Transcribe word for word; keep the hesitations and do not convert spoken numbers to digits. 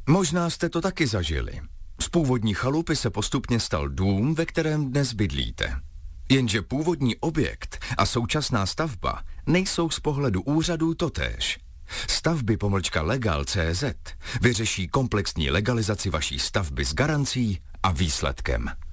Možná jste to taky zažili. Z původní chalupy se postupně stal dům, ve kterém dnes bydlíte. Jenže původní objekt a současná stavba nejsou z pohledu úřadů totéž. Stavby pomlčka legal tečka cé zet vyřeší komplexní legalizaci vaší stavby s garancí a výsledkem.